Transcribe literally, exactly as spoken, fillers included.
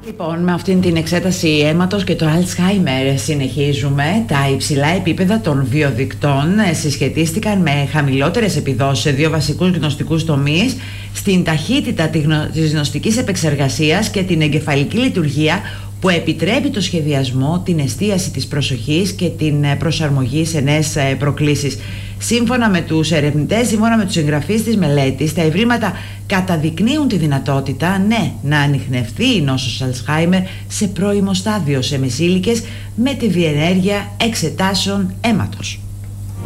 Λοιπόν, με αυτήν την εξέταση αίματος και το Alzheimer συνεχίζουμε. Τα υψηλά επίπεδα των βιοδικτών συσχετίστηκαν με χαμηλότερες επιδόσεις σε δύο βασικούς γνωστικούς τομείς, στην ταχύτητα της γνωστικής επεξεργασίας και την εγκεφαλική λειτουργία, που επιτρέπει το σχεδιασμό, την εστίαση της προσοχής και την προσαρμογή σε νέες προκλήσεις. Σύμφωνα με τους ερευνητές, σύμφωνα με τους συγγραφείς της μελέτης, τα ευρήματα καταδεικνύουν τη δυνατότητα, ναι, να ανιχνευθεί η νόσος Alzheimer σε πρώιμο στάδιο σε μεσήλικες με τη διενέργεια εξετάσεων αίματος.